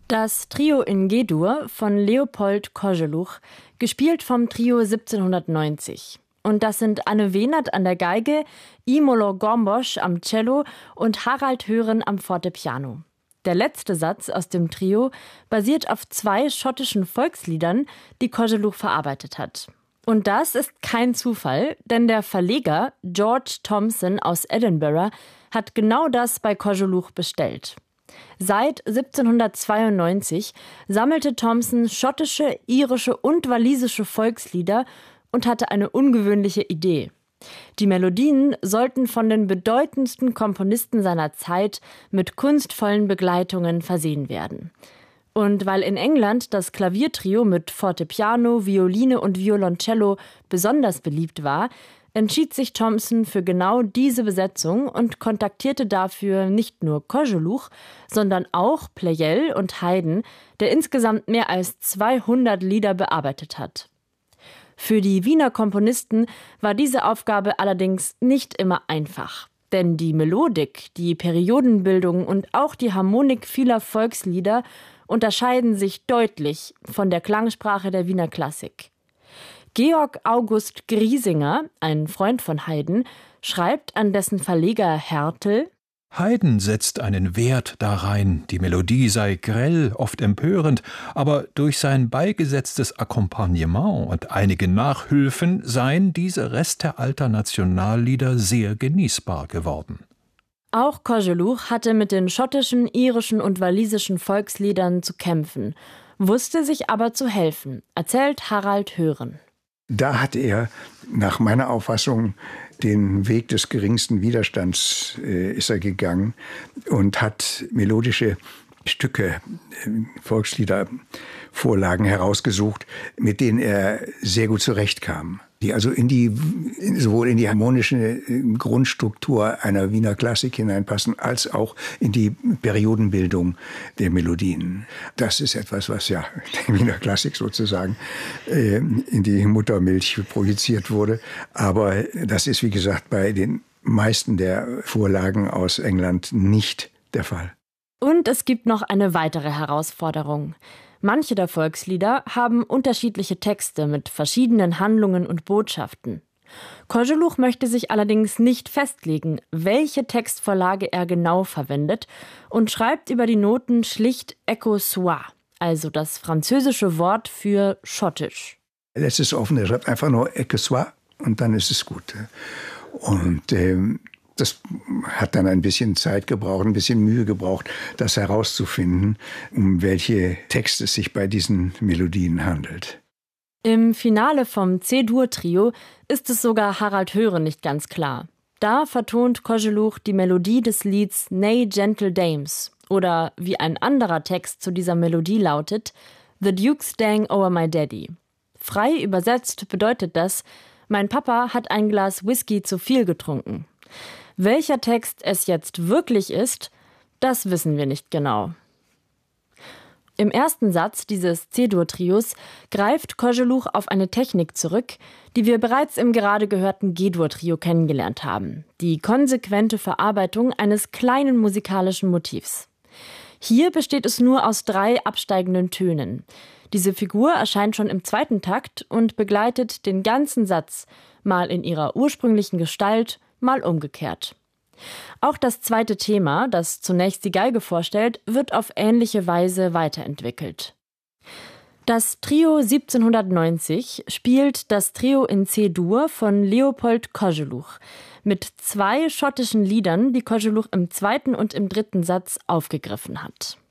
Das Trio in G-Dur von Leopold Koželuch, gespielt vom Trio 1790. Und das sind Anne Wehnert an der Geige, Imola Gombosch am Cello und Harald Hören am Fortepiano. Der letzte Satz aus dem Trio basiert auf 2 schottischen Volksliedern, die Koželuch verarbeitet hat. Und das ist kein Zufall, denn der Verleger George Thomson aus Edinburgh hat genau das bei Koželuch bestellt. Seit 1792 sammelte Thomson schottische, irische und walisische Volkslieder und hatte eine ungewöhnliche Idee. Die Melodien sollten von den bedeutendsten Komponisten seiner Zeit mit kunstvollen Begleitungen versehen werden. Und weil in England das Klaviertrio mit Fortepiano, Violine und Violoncello besonders beliebt war, entschied sich Thomson für genau diese Besetzung und kontaktierte dafür nicht nur Koželuch, sondern auch Pleyel und Haydn, der insgesamt mehr als 200 Lieder bearbeitet hat. Für die Wiener Komponisten war diese Aufgabe allerdings nicht immer einfach. Denn die Melodik, die Periodenbildung und auch die Harmonik vieler Volkslieder unterscheiden sich deutlich von der Klangsprache der Wiener Klassik. Georg August Griesinger, ein Freund von Haydn, schreibt an dessen Verleger Hertel: Haydn setzt einen Wert darein, die Melodie sei grell, oft empörend, aber durch sein beigesetztes Akkompagnement und einige Nachhülfen seien diese Reste alter Nationallieder sehr genießbar geworden. Auch Koželuch hatte mit den schottischen, irischen und walisischen Volksliedern zu kämpfen, wusste sich aber zu helfen, erzählt Harald Hören. Da hat er nach meiner Auffassung den Weg des geringsten Widerstands ist er gegangen und hat melodische Stücke, Volkslieder, Vorlagen herausgesucht, mit denen er sehr gut zurechtkam. Die also sowohl in die harmonische Grundstruktur einer Wiener Klassik hineinpassen, als auch in die Periodenbildung der Melodien. Das ist etwas, was ja der Wiener Klassik sozusagen in die Muttermilch projiziert wurde. Aber das ist, wie gesagt, bei den meisten der Vorlagen aus England nicht der Fall. Und es gibt noch eine weitere Herausforderung. Manche der Volkslieder haben unterschiedliche Texte mit verschiedenen Handlungen und Botschaften. Koželuch möchte sich allerdings nicht festlegen, welche Textvorlage er genau verwendet, und schreibt über die Noten schlicht écossois, also das französische Wort für schottisch. Das ist offen, er schreibt einfach nur écossois und dann ist es gut. Und das hat dann ein bisschen Zeit gebraucht, ein bisschen Mühe gebraucht, das herauszufinden, um welche Texte es sich bei diesen Melodien handelt. Im Finale vom C-Dur-Trio ist es sogar Harald Hören nicht ganz klar. Da vertont Koželuch die Melodie des Lieds Nay Gentle Dames oder wie ein anderer Text zu dieser Melodie lautet, The Duke's Stang O'er My Daddy. Frei übersetzt bedeutet das, mein Papa hat ein Glas Whisky zu viel getrunken. Welcher Text es jetzt wirklich ist, das wissen wir nicht genau. Im ersten Satz dieses C-Dur-Trios greift Koželuch auf eine Technik zurück, die wir bereits im gerade gehörten G-Dur-Trio kennengelernt haben. Die konsequente Verarbeitung eines kleinen musikalischen Motivs. Hier besteht es nur aus 3 absteigenden Tönen. Diese Figur erscheint schon im 2. Takt und begleitet den ganzen Satz, mal in ihrer ursprünglichen Gestalt, mal umgekehrt. Auch das 2. Thema, das zunächst die Geige vorstellt, wird auf ähnliche Weise weiterentwickelt. Das Trio 1790 spielt das Trio in C-Dur von Leopold Koželuch mit 2 schottischen Liedern, die Koželuch im 2. und im 3. Satz aufgegriffen hat.